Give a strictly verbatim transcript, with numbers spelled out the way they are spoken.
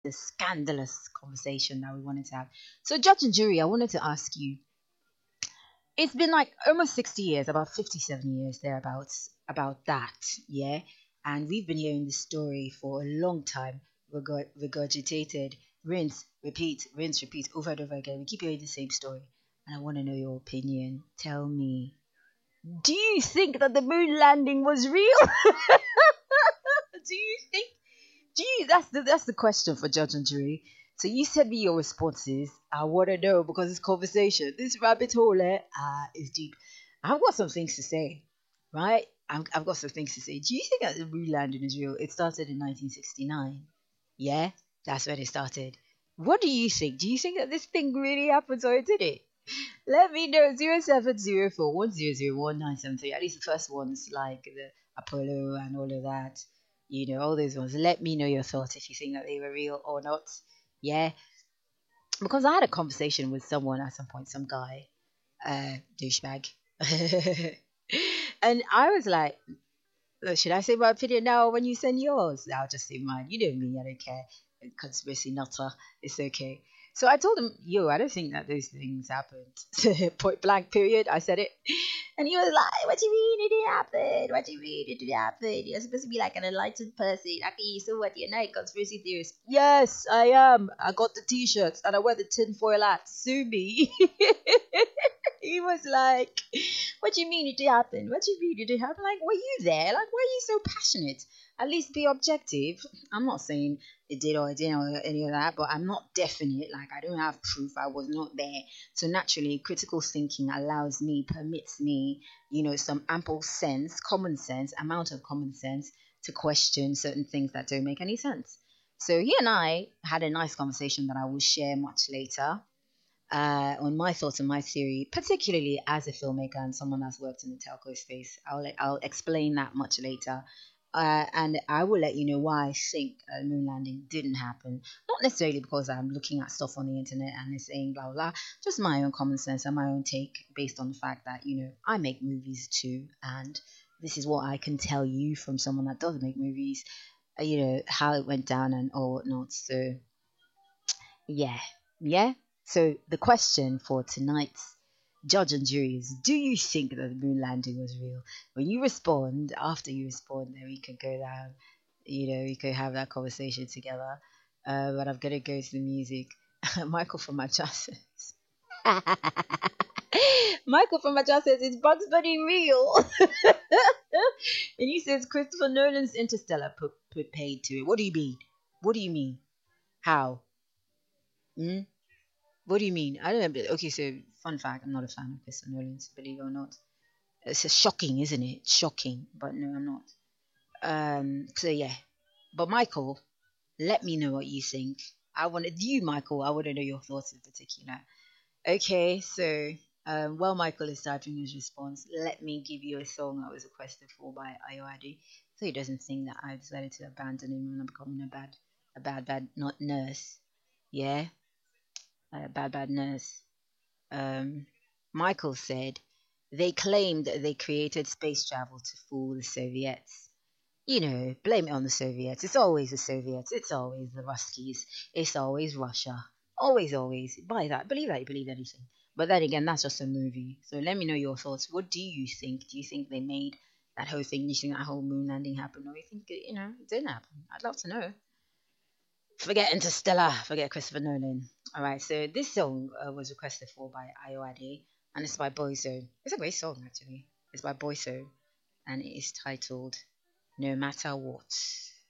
the scandalous conversation that we wanted to have. So, judge and jury, I wanted to ask you. It's been like almost sixty years, about fifty-seven years thereabouts, about that, yeah. And we've been hearing this story for a long time, regurg- regurgitated, rinse, repeat, rinse, repeat, over and over again. We keep hearing the same story, and I want to know your opinion. Tell me, do you think that the moon landing was real? Do you think? Do you? That's the that's the question for judge and jury. So you send me your responses. I want to know because this conversation, this rabbit hole, eh, uh, is deep. I've got some things to say, right? I'm, I've got some things to say. Do you think that the moon landing is real? It started in nineteen sixty-nine. Yeah, that's when it started. What do you think? Do you think that this thing really happened or did it? Let me know zero seven zero four one zero zero one nine seven three. At least the first ones like the Apollo and all of that. You know, all those ones. Let me know your thoughts if you think that they were real or not. Yeah. Because I had a conversation with someone at some point, some guy, uh, douchebag. And I was like, "Look, should I say my opinion now or when you send yours?" I'll just say mine. You know me, I don't care. Conspiracy nutter. It's okay. So I told him, yo, I don't think that those things happened. Point blank, period. I said it. And he was like, what do you mean it didn't happen? What do you mean it didn't happen? You're supposed to be like an enlightened person. Okay, so what? You're not a conspiracy theorist. Yes, I am. I got the t-shirts and I wear the tinfoil hat. Sue me. He was like, what do you mean it did happen? What do you mean it did happen? Like, were you there? Like, why are you so passionate? At least be objective. I'm not saying it did or it didn't or any of that, but I'm not definite. Like, I don't have proof. I was not there. So naturally, critical thinking allows me, permits me, you know, some ample sense, common sense, amount of common sense to question certain things that don't make any sense. So he and I had a nice conversation that I will share much later uh, on my thoughts and my theory, particularly as a filmmaker and someone that's worked in the telco space. I'll I'll explain that much later. Uh, and I will let you know why I think a moon landing didn't happen. Not necessarily because I'm looking at stuff on the internet and it's saying blah, blah, blah. Just my own common sense and my own take based on the fact that, you know, I make movies too. And this is what I can tell you from someone that does make movies, uh, you know, how it went down and all whatnot. So, yeah. Yeah. So the question for tonight's judge and jury is, do you think that the moon landing was real? When you respond, after you respond, then we could go down, you know, we could have that conversation together. Uh, but I'm going to go to the music. Michael from Manchester. Michael from Manchester says, it's Bugs Bunny real? And he says, Christopher Nolan's Interstellar put, put paid to it. What do you mean? What do you mean? How? Hmm? What do you mean? I don't know. Okay, so fun fact: I'm not a fan of Christopher Nolan's, believe it or not. It's just shocking, isn't it? Shocking, but no, I'm not. Um, so yeah, but Michael, let me know what you think. I wanted you, Michael. I want to know your thoughts in particular. Okay, so um, while Michael is typing his response, let me give you a song that was requested for by Ayoade, so he doesn't think that I've decided to abandon him and I'm becoming a bad, a bad, bad not nurse. Yeah, a bad, bad nurse. Um, Michael said, they claimed they created space travel to fool the Soviets. You know, blame it on the Soviets. It's always the Soviets. It's always the Ruskies. It's always Russia. Always, always. Buy that. Believe that. You believe anything. But then again, that's just a movie. So let me know your thoughts. What do you think? Do you think they made that whole thing? Do you think that whole moon landing happened? Or you think, it, you know, it didn't happen? I'd love to know. Forget Interstellar. Forget Christopher Nolan. All right. So this song uh, was requested for by Ayoade, and it's by Boyzo. It's a great song actually. It's by Boyzo, and it is titled "No Matter What."